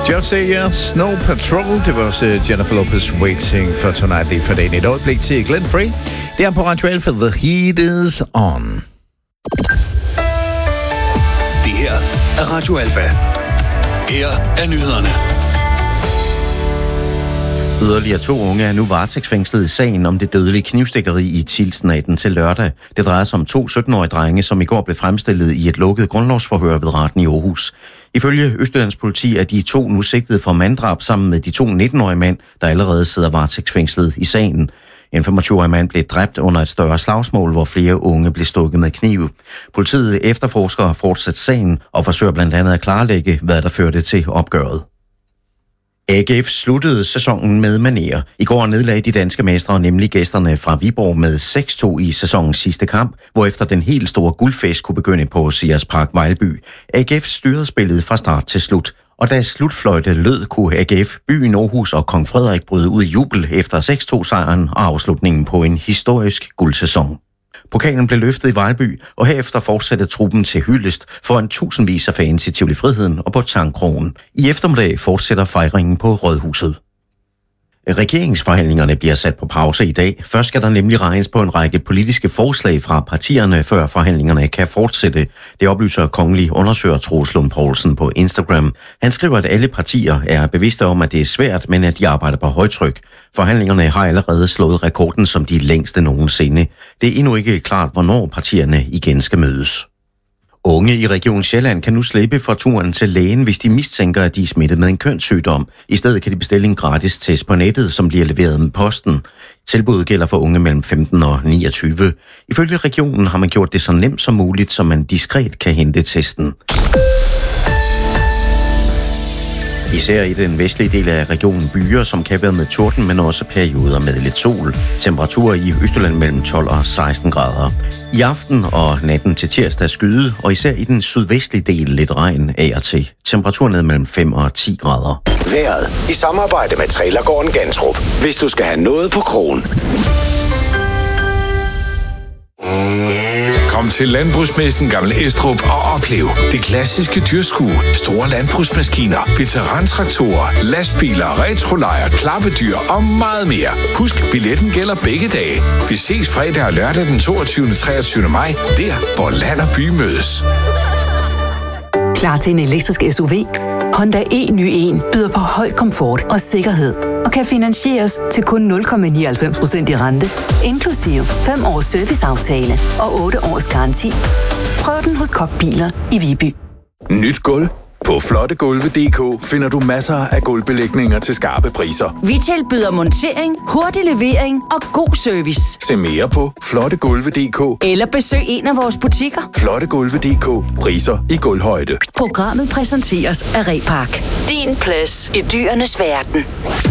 Just Say Yes, Snow Patrol. Det var også Jennifer Lopez, Waiting for Tonight. Det er for dagen et øjeblik til Glenn Frey. Det er på Radio Alfa, The Heat is On. Det her er Radio Alfa. Her er nyhederne. Yderligere 2 unge er nu varetægtsfængslet i sagen om det dødelige knivstikkeri i Tilst natten til lørdag. Det drejer sig om 2 17-årige drenge, som i går blev fremstillet i et lukket grundlovsforhør ved retten i Aarhus. Ifølge Østjyllands politi er de 2 nu sigtet for manddrab sammen med de 2 19-årige mænd, der allerede sidder varetægtsfængslet i sagen. En 25-årig mand blev dræbt under et større slagsmål, hvor flere unge blev stukket med kniv. Politiet efterforsker fortsat sagen og forsøger blandt andet at klarlægge, hvad der førte til opgøret. AGF sluttede sæsonen med manér. I går nedlagde de danske mestre nemlig gæsterne fra Viborg med 6-2 i sæsonens sidste kamp, hvorefter den helt store guldfest kunne begynde på Sears Park Vejlby. AGF styrede spillet fra start til slut, og da slutfløjte lød, kunne AGF, Byen Aarhus og Kong Frederik bryde ud i jubel efter 6-2-sejren og afslutningen på en historisk guldsæson. Pokalen blev løftet i Vejlby, og herefter fortsatte truppen til hyldest foran tusindvis af fans i Tivoli Friheden og på Tangkrogen. I eftermiddag fortsætter fejringen på Rådhuset. Regeringsforhandlingerne bliver sat på pause i dag. Først skal der nemlig regnes på en række politiske forslag fra partierne, før forhandlingerne kan fortsætte. Det oplyser kongelig undersøger Troels Lund Poulsen på Instagram. Han skriver, at alle partier er bevidste om, at det er svært, men at de arbejder på højtryk. Forhandlingerne har allerede slået rekorden som de længste nogensinde. Det er endnu ikke klart, hvornår partierne igen skal mødes. Unge i Region Sjælland kan nu slippe for turen til lægen, hvis de mistænker, at de er smittet med en kønssygdom. I stedet kan de bestille en gratis test på nettet, som bliver leveret med posten. Tilbuddet gælder for unge mellem 15 og 29. Ifølge regionen har man gjort det så nemt som muligt, så man diskret kan hente testen. Især i den vestlige del af regionen byer, som kan være med torden, men også perioder med lidt sol. Temperaturer i Østjylland mellem 12 og 16 grader. I aften og natten til tirsdag skyde, og især i den sydvestlige del lidt regn af og til. Temperaturen ned mellem 5 og 10 grader. Vejret i samarbejde med Trailergården Gantrup. Hvis du skal have noget på krogen. Kom til Landbrugsmessen Gammel Estrup og oplev det klassiske dyrskue, store landbrugsmaskiner, veterantraktorer, lastbiler, retrolejr, klappedyr og meget mere. Husk, billetten gælder begge dage. Vi ses fredag og lørdag den 22. og 23. maj, der hvor land og by mødes. Klar til en elektrisk SUV? Honda e-ny1 byder på høj komfort og sikkerhed og kan finansieres til kun 0,99% i rente, inklusive 5 års serviceaftale og 8 års garanti. Prøv den hos Kokbiler i Viby. Nyt gulv. På flottegulve.dk finder du masser af gulvbelægninger til skarpe priser. Vi tilbyder montering, hurtig levering og god service. Se mere på flottegulve.dk eller besøg en af vores butikker. Flottegulve.dk. Priser i gulvhøjde. Programmet præsenteres af Repark. Din plads i dyrenes verden.